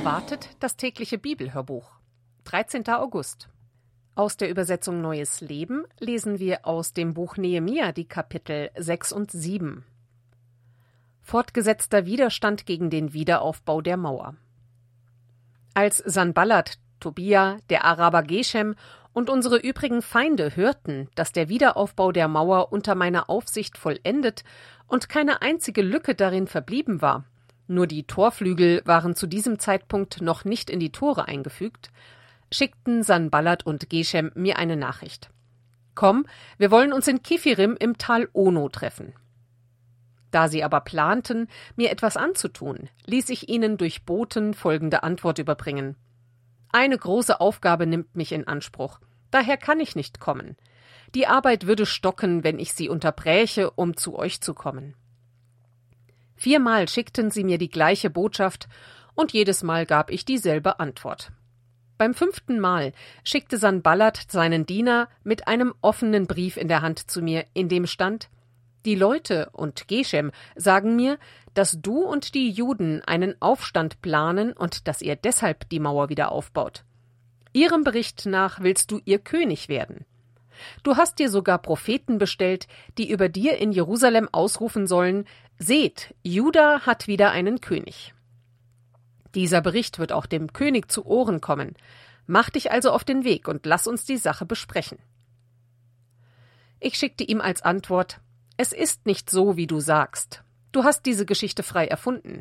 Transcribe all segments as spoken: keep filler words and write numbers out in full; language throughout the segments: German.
erwartet das tägliche Bibelhörbuch. dreizehnter August. Aus der Übersetzung Neues Leben lesen wir aus dem Buch Nehemia die Kapitel sechs und sieben. Fortgesetzter Widerstand gegen den Wiederaufbau der Mauer. Als Sanballat, Tobia, der Araber Geshem und unsere übrigen Feinde hörten, dass der Wiederaufbau der Mauer unter meiner Aufsicht vollendet und keine einzige Lücke darin verblieben war, nur die Torflügel waren zu diesem Zeitpunkt noch nicht in die Tore eingefügt, schickten Sanballat und Geshem mir eine Nachricht. Komm, wir wollen uns in Kiphirim im Tal Ono treffen. Da sie aber planten, mir etwas anzutun, ließ ich ihnen durch Boten folgende Antwort überbringen. Eine große Aufgabe nimmt mich in Anspruch, daher kann ich nicht kommen. Die Arbeit würde stocken, wenn ich sie unterbräche, um zu euch zu kommen. Viermal schickten sie mir die gleiche Botschaft, und jedes Mal gab ich dieselbe Antwort. Beim fünften Mal schickte Sanballat seinen Diener mit einem offenen Brief in der Hand zu mir, in dem stand: Die Leute und Geshem sagen mir, dass du und die Juden einen Aufstand planen und dass ihr deshalb die Mauer wieder aufbaut. Ihrem Bericht nach willst du ihr König werden. Du hast dir sogar Propheten bestellt, die über dir in Jerusalem ausrufen sollen: Seht, Juda hat wieder einen König. Dieser Bericht wird auch dem König zu Ohren kommen. Mach dich also auf den Weg und lass uns die Sache besprechen. Ich schickte ihm als Antwort: Es ist nicht so, wie du sagst. Du hast diese Geschichte frei erfunden.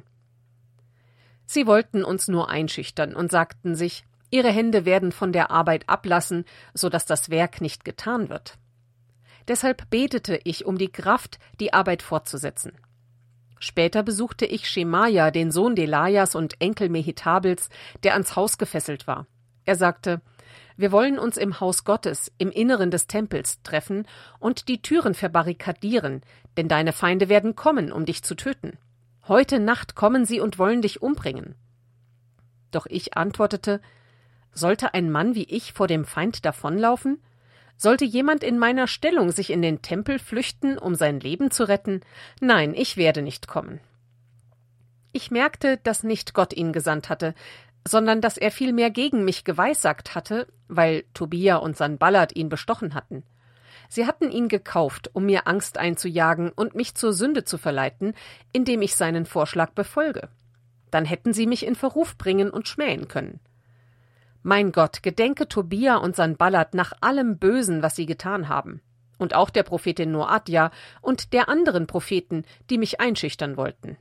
Sie wollten uns nur einschüchtern und sagten sich, ihre Hände werden von der Arbeit ablassen, so dass das Werk nicht getan wird. Deshalb betete ich um die Kraft, die Arbeit fortzusetzen. Später besuchte ich Schemaja, den Sohn Delajas und Enkel Mehetabels, der ans Haus gefesselt war. Er sagte: Wir wollen uns im Haus Gottes, im Inneren des Tempels, treffen und die Türen verbarrikadieren, denn deine Feinde werden kommen, um dich zu töten. Heute Nacht kommen sie und wollen dich umbringen. Doch ich antwortete: Sollte ein Mann wie ich vor dem Feind davonlaufen? Sollte jemand in meiner Stellung sich in den Tempel flüchten, um sein Leben zu retten? Nein, ich werde nicht kommen. Ich merkte, dass nicht Gott ihn gesandt hatte, sondern dass er vielmehr gegen mich geweissagt hatte, weil Tobia und Sanballat ihn bestochen hatten. Sie hatten ihn gekauft, um mir Angst einzujagen und mich zur Sünde zu verleiten, indem ich seinen Vorschlag befolge. Dann hätten sie mich in Verruf bringen und schmähen können. Mein Gott, gedenke Tobia und Sanballat nach allem Bösen, was sie getan haben. Und auch der Prophetin Noadja und der anderen Propheten, die mich einschüchtern wollten.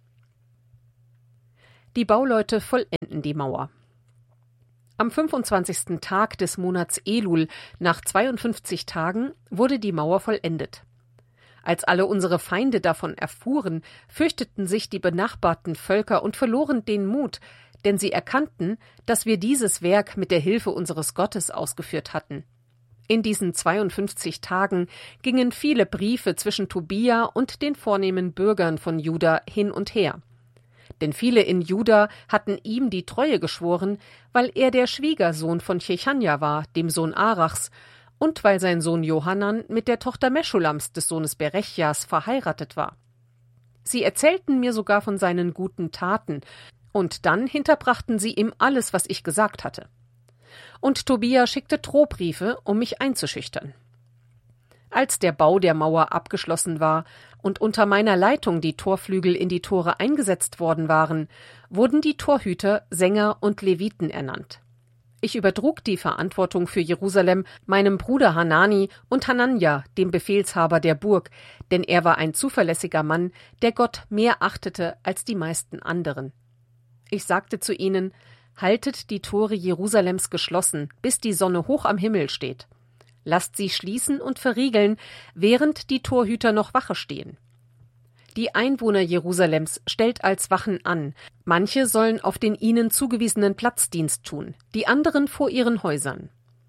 Die Bauleute vollenden die Mauer. Am fünfundzwanzigsten Tag des Monats Elul, nach zweiundfünfzig Tagen, wurde die Mauer vollendet. Als alle unsere Feinde davon erfuhren, fürchteten sich die benachbarten Völker und verloren den Mut, denn sie erkannten, dass wir dieses Werk mit der Hilfe unseres Gottes ausgeführt hatten. In diesen zweiundfünfzig Tagen gingen viele Briefe zwischen Tobia und den vornehmen Bürgern von Juda hin und her. Denn viele in Juda hatten ihm die Treue geschworen, weil er der Schwiegersohn von Chechanja war, dem Sohn Arachs, und weil sein Sohn Johanan mit der Tochter Meschulams des Sohnes Berechjas verheiratet war. Sie erzählten mir sogar von seinen guten Taten, und dann hinterbrachten sie ihm alles, was ich gesagt hatte. Und Tobia schickte Drohbriefe, um mich einzuschüchtern. Als der Bau der Mauer abgeschlossen war und unter meiner Leitung die Torflügel in die Tore eingesetzt worden waren, wurden die Torhüter, Sänger und Leviten ernannt. Ich übertrug die Verantwortung für Jerusalem meinem Bruder Hanani und Hananja, dem Befehlshaber der Burg, denn er war ein zuverlässiger Mann, der Gott mehr achtete als die meisten anderen. Ich sagte zu ihnen: Haltet die Tore Jerusalems geschlossen, bis die Sonne hoch am Himmel steht. Lasst sie schließen und verriegeln, während die Torhüter noch Wache stehen. Die Einwohner Jerusalems stellt als Wachen an. Manche sollen auf den ihnen zugewiesenen Platz Dienst tun, die anderen vor ihren Häusern.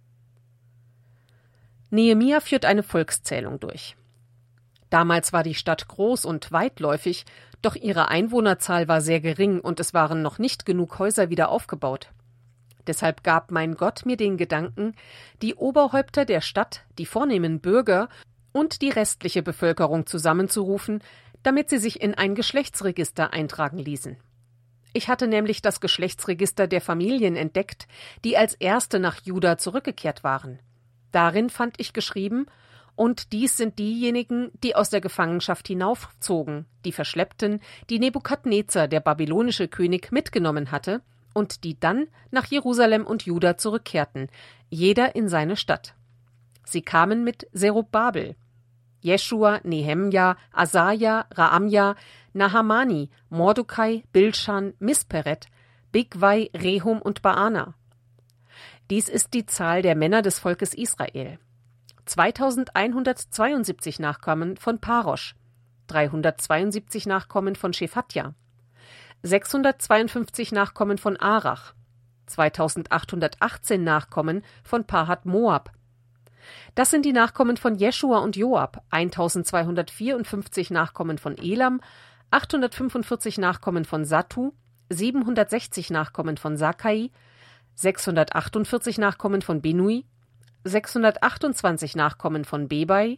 Nehemia führt eine Volkszählung durch. Damals war die Stadt groß und weitläufig, doch ihre Einwohnerzahl war sehr gering und es waren noch nicht genug Häuser wieder aufgebaut. Deshalb gab mein Gott mir den Gedanken, die Oberhäupter der Stadt, die vornehmen Bürger und die restliche Bevölkerung zusammenzurufen, damit sie sich in ein Geschlechtsregister eintragen ließen. Ich hatte nämlich das Geschlechtsregister der Familien entdeckt, die als erste nach Juda zurückgekehrt waren. Darin fand ich geschrieben: Und dies sind diejenigen, die aus der Gefangenschaft hinaufzogen, die Verschleppten, die Nebukadnezar, der babylonische König, mitgenommen hatte, und die dann nach Jerusalem und Juda zurückkehrten, jeder in seine Stadt. Sie kamen mit Zerubabel, Jeschua, Nehemja, Asaja, Raamja, Nahamani, Mordecai, Bilschan, Misperet, Bigwai, Rehum und Baana. Dies ist die Zahl der Männer des Volkes Israel. zweitausendeinhundertzweiundsiebzig Nachkommen von Parosch, dreihundertzweiundsiebzig Nachkommen von Schephatja, sechshundertzweiundfünfzig Nachkommen von Arach, zweitausendachthundertachtzehn Nachkommen von Pahat Moab. Das sind die Nachkommen von Jeschua und Joab, eintausendzweihundertvierundfünfzig Nachkommen von Elam, achthundertfünfundvierzig Nachkommen von Sattu, siebenhundertsechzig Nachkommen von Sakai, sechshundertachtundvierzig Nachkommen von Binui, sechshundertachtundzwanzig Nachkommen von Bebai,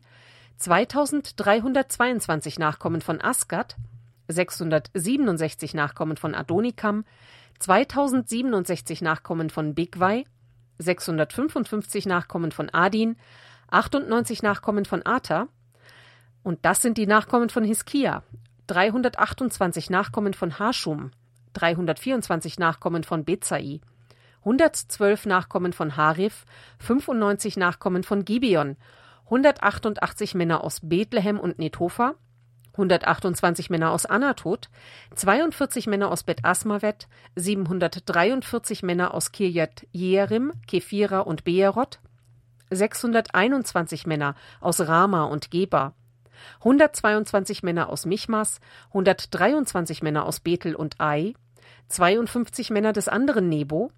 zweitausenddreihundertzweiundzwanzig Nachkommen von Asgad, sechshundertsiebenundsechzig Nachkommen von Adonikam, zweitausendsiebenundsechzig Nachkommen von Bigwai, sechshundertfünfundfünfzig Nachkommen von Adin, achtundneunzig Nachkommen von Ata, und das sind die Nachkommen von Hiskia, dreihundertachtundzwanzig Nachkommen von Hashum, dreihundertvierundzwanzig Nachkommen von Bezai, hundertzwölf Nachkommen von Harif, fünfundneunzig Nachkommen von Gibeon, hundertachtundachtzig Männer aus Bethlehem und Netopha, hundertachtundzwanzig Männer aus Anatot, zweiundvierzig Männer aus Bet Asmavet, siebenhundertdreiundvierzig Männer aus Kirjat Jearim, Kephira und Beerot, sechshunderteinundzwanzig Männer aus Rama und Geba, hundertzweiundzwanzig Männer aus Michmas, hundertdreiundzwanzig Männer aus Bethel und Ai, zweiundfünfzig Männer des anderen Nebo,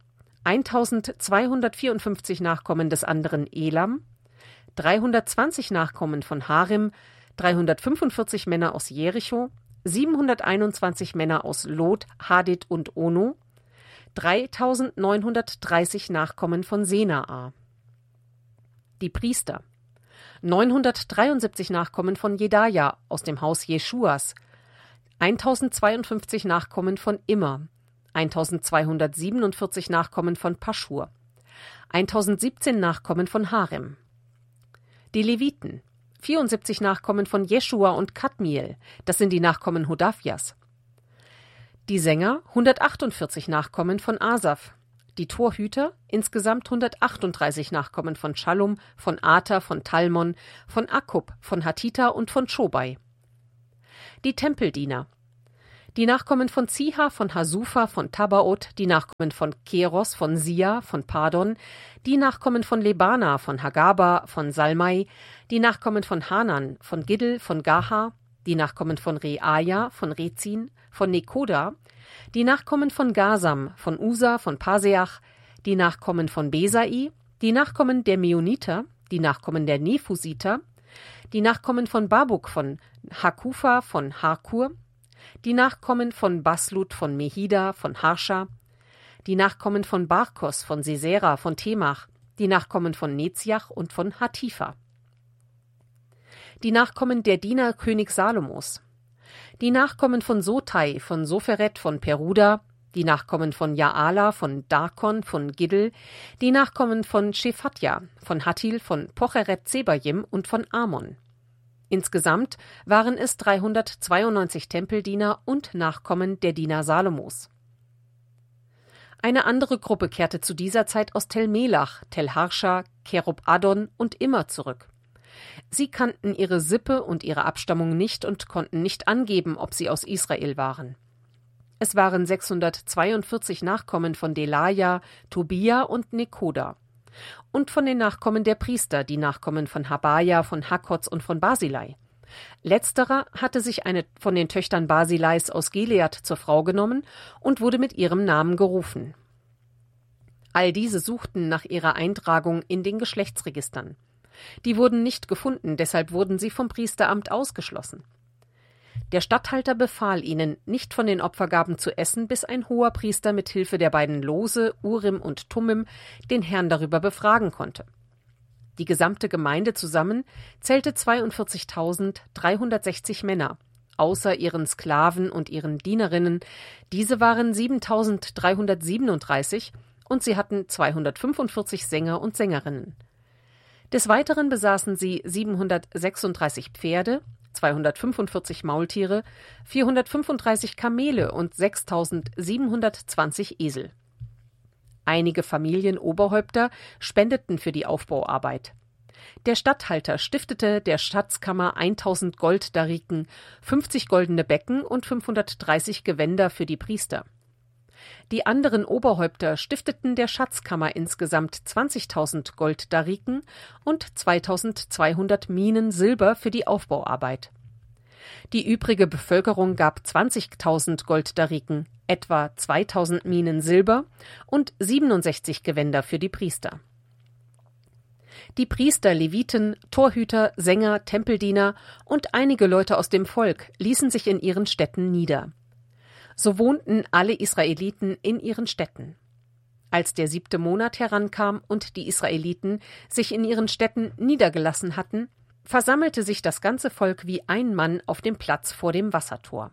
eintausendzweihundertvierundfünfzig Nachkommen des anderen Elam, dreihundertzwanzig Nachkommen von Harim, dreihundertfünfundvierzig Männer aus Jericho, siebenhunderteinundzwanzig Männer aus Lot, Hadid und Ono, dreitausendneunhundertdreißig Nachkommen von Senaa. Die Priester: neunhundertdreiundsiebzig Nachkommen von Jedaja aus dem Haus Jeschuas, eintausendzweiundfünfzig Nachkommen von Immer, eintausendzweihundertsiebenundvierzig Nachkommen von Paschur, eintausendsiebzehn Nachkommen von Harem. Die Leviten: vierundsiebzig Nachkommen von Jeschua und Kadmiel, das sind die Nachkommen Hodavjas. Die Sänger: hundertachtundvierzig Nachkommen von Asaf. Die Torhüter: insgesamt hundertachtunddreißig Nachkommen von Schallum, von Ater, von Talmon, von Akkub, von Hatita und von Schobai. Die Tempeldiener: die Nachkommen von Ziha, von Hasufa, von Tabaot, die Nachkommen von Keros, von Sia, von Padon, die Nachkommen von Lebana, von Hagaba, von Salmai, die Nachkommen von Hanan, von Giddel, von Gaha, die Nachkommen von Reaja, von Rezin, von Nekoda, die Nachkommen von Gasam, von Usa, von Paseach, die Nachkommen von Besai, die Nachkommen der Meoniter, die Nachkommen der Nephusiter, die Nachkommen von Babuk, von Hakufa, von Harkur, die Nachkommen von Baslut, von Mehida, von Harscha, die Nachkommen von Barkos, von Sesera, von Temach, die Nachkommen von Neziach und von Hatifa. Die Nachkommen der Diener König Salomos, die Nachkommen von Sotai, von Soferet, von Peruda, die Nachkommen von Jaala, von Darkon, von Giddel, die Nachkommen von Shephatja, von Hattil, von Pocheret Zebayim und von Amon. Insgesamt waren es dreihundertzweiundneunzig Tempeldiener und Nachkommen der Diener Salomos. Eine andere Gruppe kehrte zu dieser Zeit aus Tel Melach, Tel Harscha, Kerub Adon und Immer zurück. Sie kannten ihre Sippe und ihre Abstammung nicht und konnten nicht angeben, ob sie aus Israel waren. Es waren sechshundertzweiundvierzig Nachkommen von Delaja, Tobia und Nekoda. Und von den Nachkommen der Priester, die Nachkommen von Habaja, von Hakkotz und von Basilai. Letzterer hatte sich eine von den Töchtern Basilais aus Gilead zur Frau genommen und wurde mit ihrem Namen gerufen. All diese suchten nach ihrer Eintragung in den Geschlechtsregistern. Die wurden nicht gefunden, deshalb wurden sie vom Priesteramt ausgeschlossen. Der Statthalter befahl ihnen, nicht von den Opfergaben zu essen, bis ein Hoherpriester mit Hilfe der beiden Lose, Urim und Tummim, den Herrn darüber befragen konnte. Die gesamte Gemeinde zusammen zählte zweiundvierzigtausenddreihundertsechzig Männer, außer ihren Sklaven und ihren Dienerinnen. Diese waren siebentausenddreihundertsiebenunddreißig und sie hatten zweihundertfünfundvierzig Sänger und Sängerinnen. Des Weiteren besaßen sie siebenhundertsechsunddreißig Pferde, zweihundertfünfundvierzig Maultiere, vierhundertfünfunddreißig Kamele und sechstausendsiebenhundertzwanzig Esel. Einige Familienoberhäupter spendeten für die Aufbauarbeit. Der Statthalter stiftete der Schatzkammer eintausend Golddariken, fünfzig goldene Becken und fünfhundertdreißig Gewänder für die Priester. Die anderen Oberhäupter stifteten der Schatzkammer insgesamt zwanzigtausend Golddariken und zweitausendzweihundert Minen Silber für die Aufbauarbeit. Die übrige Bevölkerung gab zwanzigtausend Golddariken, etwa zweitausend Minen Silber und siebenundsechzig Gewänder für die Priester. Die Priester, Leviten, Torhüter, Sänger, Tempeldiener und einige Leute aus dem Volk ließen sich in ihren Städten nieder. So wohnten alle Israeliten in ihren Städten. Als der siebte Monat herankam und die Israeliten sich in ihren Städten niedergelassen hatten, versammelte sich das ganze Volk wie ein Mann auf dem Platz vor dem Wassertor.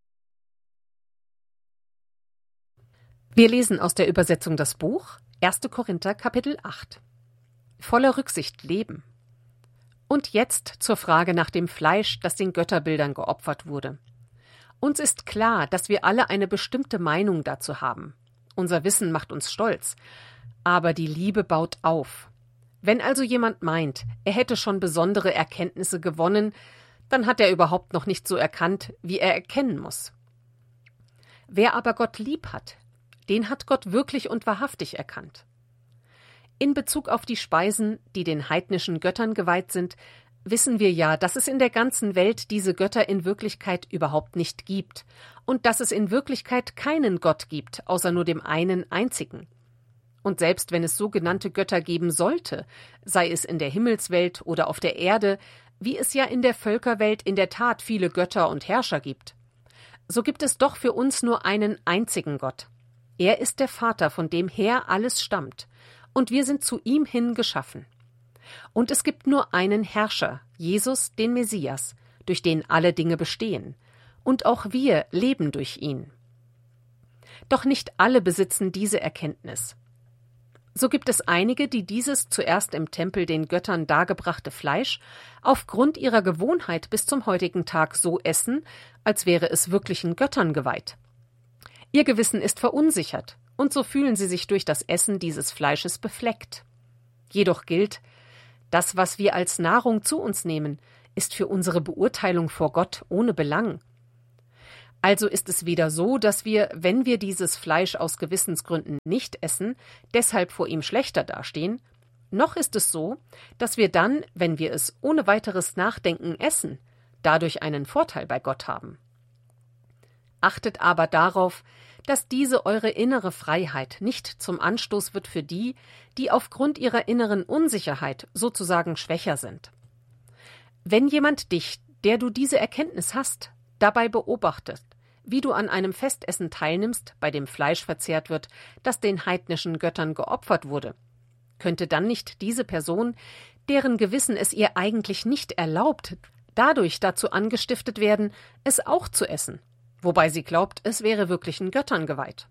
Wir lesen aus der Übersetzung das Buch erster Korinther Kapitel acht. Voller Rücksicht leben. Und jetzt zur Frage nach dem Fleisch, das den Götterbildern geopfert wurde. Uns ist klar, dass wir alle eine bestimmte Meinung dazu haben. Unser Wissen macht uns stolz. Aber die Liebe baut auf. Wenn also jemand meint, er hätte schon besondere Erkenntnisse gewonnen, dann hat er überhaupt noch nicht so erkannt, wie er erkennen muss. Wer aber Gott lieb hat, den hat Gott wirklich und wahrhaftig erkannt. In Bezug auf die Speisen, die den heidnischen Göttern geweiht sind, wissen wir ja, dass es in der ganzen Welt diese Götter in Wirklichkeit überhaupt nicht gibt und dass es in Wirklichkeit keinen Gott gibt, außer nur dem einen einzigen. Und selbst wenn es sogenannte Götter geben sollte, sei es in der Himmelswelt oder auf der Erde, wie es ja in der Völkerwelt in der Tat viele Götter und Herrscher gibt, so gibt es doch für uns nur einen einzigen Gott. Er ist der Vater, von dem her alles stammt, und wir sind zu ihm hin geschaffen. Und es gibt nur einen Herrscher, Jesus, den Messias, durch den alle Dinge bestehen, und auch wir leben durch ihn. Doch nicht alle besitzen diese Erkenntnis. So gibt es einige, die dieses zuerst im Tempel den Göttern dargebrachte Fleisch aufgrund ihrer Gewohnheit bis zum heutigen Tag so essen, als wäre es wirklichen Göttern geweiht. Ihr Gewissen ist verunsichert, und so fühlen sie sich durch das Essen dieses Fleisches befleckt. Jedoch gilt, das, was wir als Nahrung zu uns nehmen, ist für unsere Beurteilung vor Gott ohne Belang. Also ist es weder so, dass wir, wenn wir dieses Fleisch aus Gewissensgründen nicht essen, deshalb vor ihm schlechter dastehen, noch ist es so, dass wir dann, wenn wir es ohne weiteres Nachdenken essen, dadurch einen Vorteil bei Gott haben. Achtet aber darauf, dass diese eure innere Freiheit nicht zum Anstoß wird für die, die aufgrund ihrer inneren Unsicherheit sozusagen schwächer sind. Wenn jemand dich, der du diese Erkenntnis hast, dabei beobachtet, wie du an einem Festessen teilnimmst, bei dem Fleisch verzehrt wird, das den heidnischen Göttern geopfert wurde, könnte dann nicht diese Person, deren Gewissen es ihr eigentlich nicht erlaubt, dadurch dazu angestiftet werden, es auch zu essen, wobei sie glaubt, es wäre wirklichen Göttern geweiht.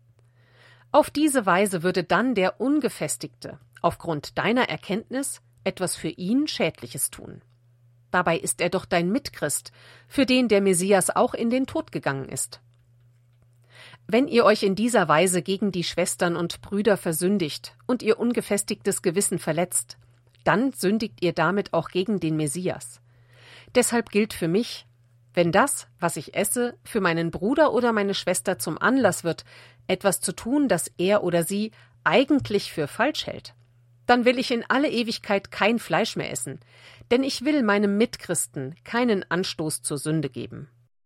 Auf diese Weise würde dann der Ungefestigte aufgrund deiner Erkenntnis etwas für ihn Schädliches tun. Dabei ist er doch dein Mitchrist, für den der Messias auch in den Tod gegangen ist. Wenn ihr euch in dieser Weise gegen die Schwestern und Brüder versündigt und ihr ungefestigtes Gewissen verletzt, dann sündigt ihr damit auch gegen den Messias. Deshalb gilt für mich, wenn das, was ich esse, für meinen Bruder oder meine Schwester zum Anlass wird, etwas zu tun, das er oder sie eigentlich für falsch hält, dann will ich in alle Ewigkeit kein Fleisch mehr essen, denn ich will meinem Mitchristen keinen Anstoß zur Sünde geben.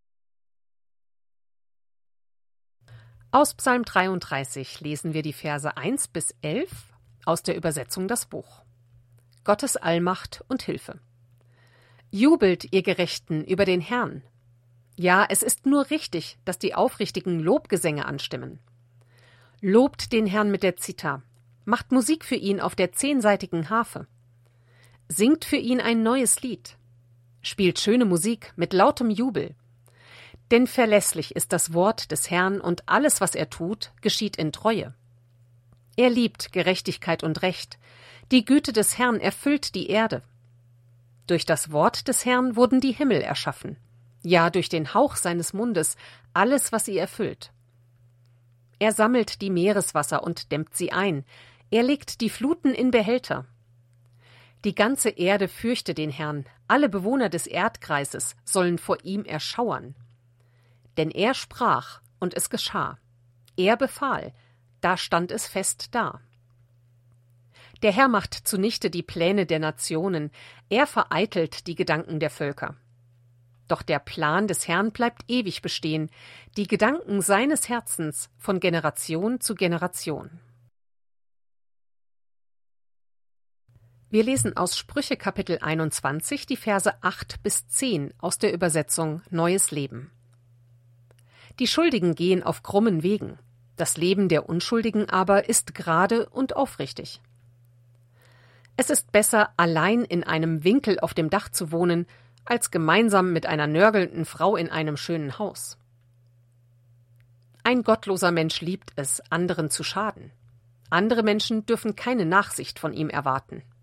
Aus Psalm dreiunddreißig lesen wir die Verse eins bis elf aus der Übersetzung das Buch. Gottes Allmacht und Hilfe. Jubelt, ihr Gerechten, über den Herrn. Ja, es ist nur richtig, dass die Aufrichtigen Lobgesänge anstimmen. Lobt den Herrn mit der Zither, macht Musik für ihn auf der zehnsaitigen Harfe. Singt für ihn ein neues Lied. Spielt schöne Musik mit lautem Jubel. Denn verlässlich ist das Wort des Herrn, und alles, was er tut, geschieht in Treue. Er liebt Gerechtigkeit und Recht. Die Güte des Herrn erfüllt die Erde. Durch das Wort des Herrn wurden die Himmel erschaffen. Ja, durch den Hauch seines Mundes alles, was sie erfüllt. Er sammelt die Meereswasser und dämmt sie ein. Er legt die Fluten in Behälter. Die ganze Erde fürchte den Herrn. Alle Bewohner des Erdkreises sollen vor ihm erschauern. Denn er sprach, und es geschah. Er befahl, da stand es fest da. Der Herr macht zunichte die Pläne der Nationen, er vereitelt die Gedanken der Völker. Doch der Plan des Herrn bleibt ewig bestehen, die Gedanken seines Herzens von Generation zu Generation. Wir lesen aus Sprüche Kapitel einundzwanzig die Verse acht bis zehn aus der Übersetzung Neues Leben. Die Schuldigen gehen auf krummen Wegen, das Leben der Unschuldigen aber ist gerade und aufrichtig. Es ist besser, allein in einem Winkel auf dem Dach zu wohnen, als gemeinsam mit einer nörgelnden Frau in einem schönen Haus. Ein gottloser Mensch liebt es, anderen zu schaden. Andere Menschen dürfen keine Nachsicht von ihm erwarten.